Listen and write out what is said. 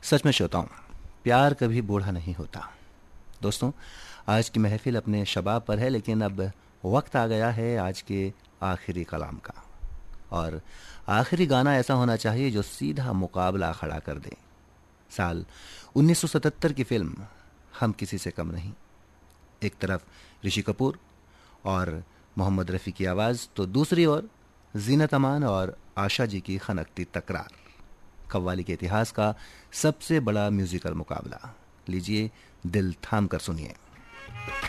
सच में श्रोताओं, प्यार कभी बूढ़ा नहीं होता। दोस्तों, आज की महफिल अपने शबाब पर है, लेकिन अब वक्त आ गया है आज के आखिरी कलाम का। और आखिरी गाना ऐसा होना चाहिए जो सीधा मुकाबला खड़ा कर दे। साल 1977 की फिल्म हम किसी से कम नहीं। एक तरफ ऋषि कपूर और मोहम्मद रफ़ी की आवाज़, तो दूसरी ओर जीनत अमान और आशा जी की खनकती तकरार। कव्वाली के इतिहास का सबसे बड़ा म्यूजिकल मुकाबला। लीजिए, दिल थाम कर सुनिए।